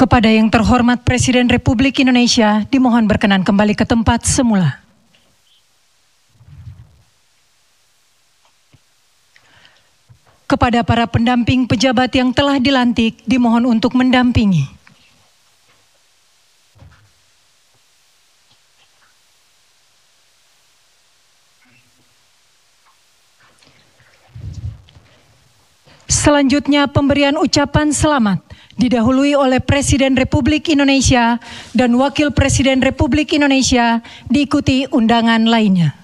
Kepada yang terhormat Presiden Republik Indonesia, dimohon berkenan kembali ke tempat semula. Kepada para pendamping pejabat yang telah dilantik, dimohon untuk mendampingi. Selanjutnya pemberian ucapan selamat didahului oleh Presiden Republik Indonesia dan Wakil Presiden Republik Indonesia diikuti undangan lainnya.